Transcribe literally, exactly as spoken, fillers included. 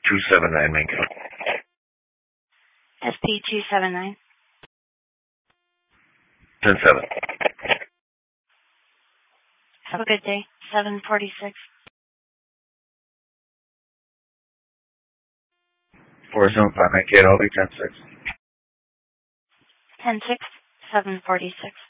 two seven nine, Mango. S P two seven nine. ten seven. Have a good day. seven forty-six. four seven five, Mike, I'll be ten six. ten six, seven forty-six.